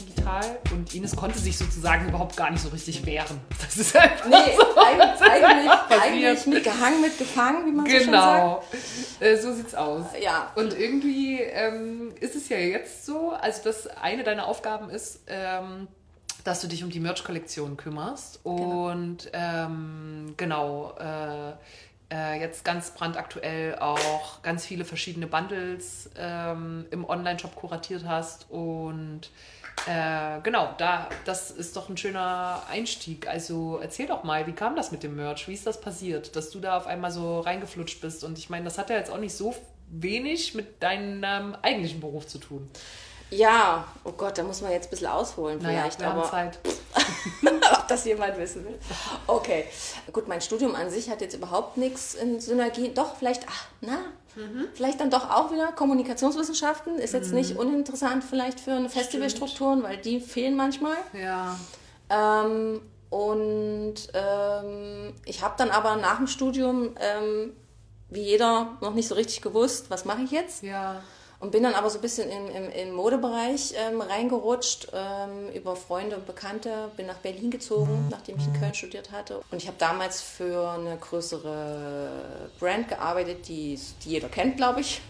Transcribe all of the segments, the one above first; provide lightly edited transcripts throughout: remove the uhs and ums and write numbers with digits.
digital und Ines konnte sich sozusagen überhaupt gar nicht so richtig wehren. Das ist einfach eigentlich mitgehangen, mitgefangen, wie man so schön sagt. Genau, so sieht's aus. Ja. Und irgendwie ist es ja jetzt so, also dass eine deiner Aufgaben ist, dass du dich um die Merch-Kollektion kümmerst. Und jetzt ganz brandaktuell auch ganz viele verschiedene Bundles im Online-Shop kuratiert hast. Und das ist doch ein schöner Einstieg. Also erzähl doch mal, wie kam das mit dem Merch? Wie ist das passiert, dass du da auf einmal so reingeflutscht bist? Und ich meine, das hat ja jetzt auch nicht so wenig mit deinem eigentlichen Beruf zu tun. Ja, oh Gott, da muss man jetzt ein bisschen ausholen vielleicht. Wir haben Zeit. Ob das jemand wissen will. Okay, gut, mein Studium an sich hat jetzt überhaupt nichts in Synergie. Doch, vielleicht dann doch auch wieder Kommunikationswissenschaften. Ist jetzt nicht uninteressant vielleicht für eine Festivalstrukturen, weil die fehlen manchmal. Ja. Ich habe dann aber nach dem Studium, wie jeder, noch nicht so richtig gewusst, was mache ich jetzt? Ja. Und bin dann aber so ein bisschen im Modebereich reingerutscht, über Freunde und Bekannte, bin nach Berlin gezogen, nachdem ich in Köln studiert hatte. Und ich habe damals für eine größere Brand gearbeitet, die jeder kennt, glaube ich.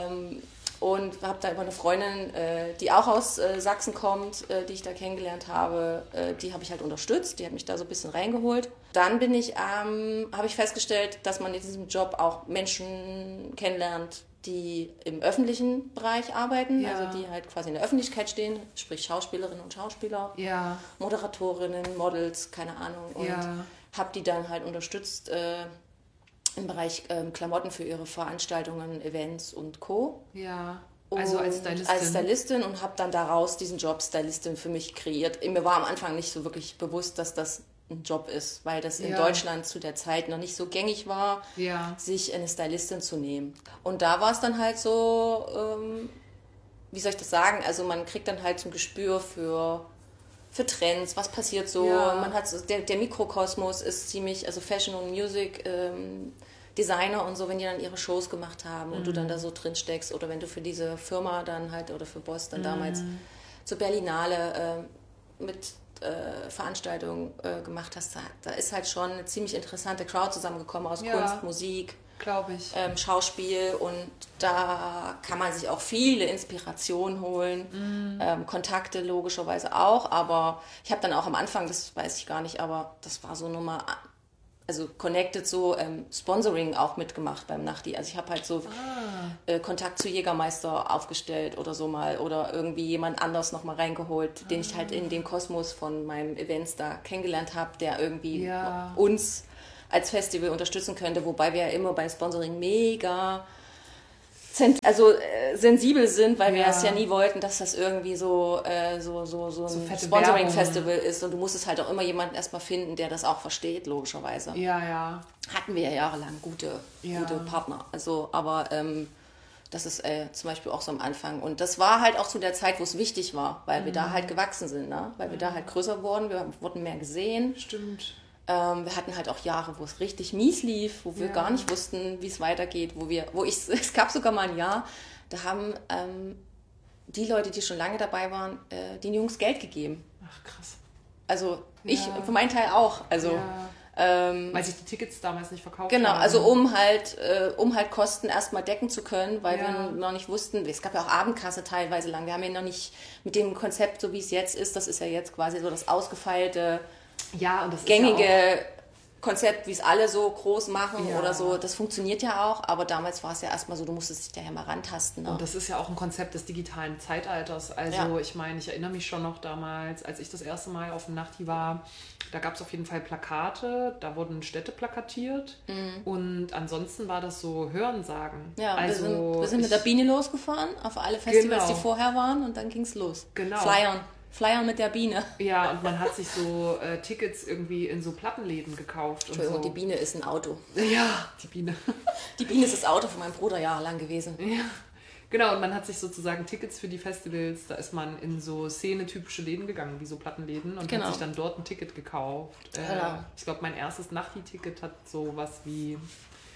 Und habe da über eine Freundin, die auch aus Sachsen kommt, die ich da kennengelernt habe, die habe ich halt unterstützt, die hat mich da so ein bisschen reingeholt. Dann habe ich festgestellt, dass man in diesem Job auch Menschen kennenlernt, die im öffentlichen Bereich arbeiten, also die halt quasi in der Öffentlichkeit stehen, sprich Schauspielerinnen und Schauspieler, Moderatorinnen, Models, keine Ahnung. Und habe die dann halt unterstützt im Bereich Klamotten für ihre Veranstaltungen, Events und Co. Ja, also als Stylistin. Als Stylistin und habe dann daraus diesen Job Stylistin für mich kreiert. Mir war am Anfang nicht so wirklich bewusst, dass das ein Job ist, weil das in Deutschland zu der Zeit noch nicht so gängig war, sich eine Stylistin zu nehmen. Und da war es dann halt so, wie soll ich das sagen, also man kriegt dann halt so ein Gespür für Trends, was passiert so. Man hat der Mikrokosmos ist ziemlich, also Fashion und Music, Designer und so, wenn die dann ihre Shows gemacht haben und du dann da so drin steckst oder wenn du für diese Firma dann halt oder für Boss dann damals zur Berlinale mit Veranstaltungen gemacht hast, da ist halt schon eine ziemlich interessante Crowd zusammengekommen aus Kunst, Musik, glaube ich, Schauspiel und da kann man sich auch viele Inspirationen holen, Kontakte logischerweise auch, aber ich habe dann auch am Anfang, das weiß ich gar nicht, aber das war so Connected so Sponsoring auch mitgemacht beim Nachti. Also ich habe halt so Kontakt zu Jägermeister aufgestellt oder so mal oder irgendwie jemand anders nochmal reingeholt, den ich halt in dem Kosmos von meinem Events da kennengelernt habe, der irgendwie uns als Festival unterstützen könnte, wobei wir ja immer bei Sponsoring mega sensibel sind, weil wir es ja nie wollten, dass das irgendwie so ein Sponsoring-Festival ist und du musstest halt auch immer jemanden erstmal finden, der das auch versteht, logischerweise. Ja. Hatten wir ja jahrelang gute Partner, also aber das ist zum Beispiel auch so am Anfang und das war halt auch zu der Zeit, wo es wichtig war, weil wir da halt gewachsen sind, ne? Weil wir da halt größer wurden, wir wurden mehr gesehen. Stimmt. Wir hatten halt auch Jahre, wo es richtig mies lief, wo wir gar nicht wussten, wie es weitergeht, es gab sogar mal ein Jahr, da haben die Leute, die schon lange dabei waren, den Jungs Geld gegeben. Ach, krass. Also ich für meinen Teil auch. Also, weil sich die Tickets damals nicht verkauft haben. Genau, also um halt Kosten erstmal decken zu können, weil wir noch nicht wussten, es gab ja auch Abendkasse teilweise lang, wir haben ja noch nicht mit dem Konzept, so wie es jetzt ist, das ist ja jetzt quasi so das ausgefeilte, und das gängige ist ja Konzept, wie es alle so groß machen oder so, das funktioniert ja auch, aber damals war es ja erstmal so, du musstest dich daher mal rantasten. Ne? Und das ist ja auch ein Konzept des digitalen Zeitalters. Also ich meine, ich erinnere mich schon noch damals, als ich das erste Mal auf dem Nachti war, da gab es auf jeden Fall Plakate, da wurden Städte plakatiert und ansonsten war das so Hörensagen. Ja, also wir sind mit der Biene losgefahren, auf alle Festivals, die vorher waren und dann ging es los. Genau. Flyern mit der Biene. Ja, und man hat sich so Tickets irgendwie in so Plattenläden gekauft. Entschuldigung, und so. Die Biene ist ein Auto. Ja, die Biene. Die Biene ist das Auto von meinem Bruder jahrelang gewesen. Ja, genau. Und man hat sich sozusagen Tickets für die Festivals, da ist man in so szenetypische Läden gegangen, wie so Plattenläden und hat sich dann dort ein Ticket gekauft. Ich glaube, mein erstes Nachti-Ticket hat so was wie, ich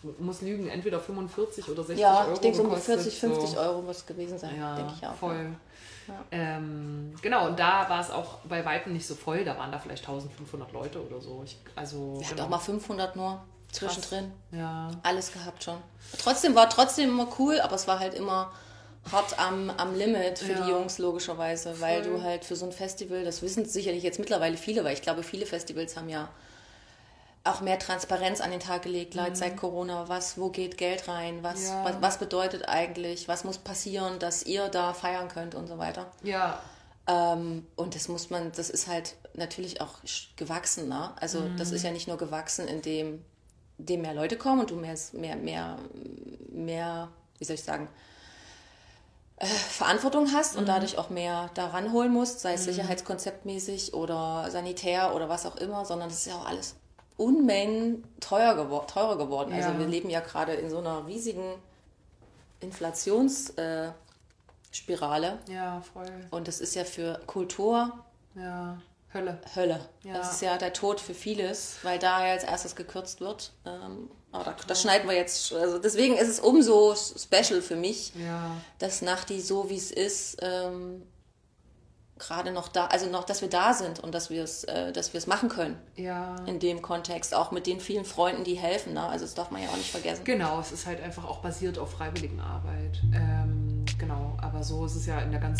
muss lügen, entweder 45 oder 60 Ja, Euro ich denke so um gekostet, 40, 50 Euro muss es gewesen sein, Ja, denke ich auch. voll. Ja. Genau, und da war es auch bei Weitem nicht so voll. Da waren da vielleicht 1500 Leute oder so. Wir hatten auch mal 500 nur zwischendrin. Ja. Alles gehabt schon. War trotzdem immer cool, aber es war halt immer hart am Limit für die Jungs, logischerweise. Weil du halt für so ein Festival, das wissen sicherlich jetzt mittlerweile viele, weil ich glaube, viele Festivals haben ja auch mehr Transparenz an den Tag gelegt, seit Corona. Wo geht Geld rein? Was bedeutet eigentlich? Was muss passieren, dass ihr da feiern könnt und so weiter? Ja. Und das ist halt natürlich auch gewachsen, ne? Also das ist ja nicht nur gewachsen, indem mehr Leute kommen und du mehr, wie soll ich sagen, Verantwortung hast und dadurch auch mehr da ranholen musst, sei es sicherheitskonzeptmäßig oder sanitär oder was auch immer, sondern das ist ja auch alles Unmengen teurer geworden. Also wir leben ja gerade in so einer riesigen Inflationsspirale. Ja, voll. Und das ist ja für Kultur Hölle. Ja. Das ist ja der Tod für vieles, weil da ja als erstes gekürzt wird. Aber das schneiden wir jetzt. Also deswegen ist es umso special für mich, dass Nachti so wie es ist, gerade noch da, also noch, dass wir da sind und dass wir es machen können. Ja. In dem Kontext, auch mit den vielen Freunden, die helfen. Ne? Also das darf man ja auch nicht vergessen. Genau, es ist halt einfach auch basiert auf Freiwilligenarbeit. Genau, aber so ist es ja in der ganzen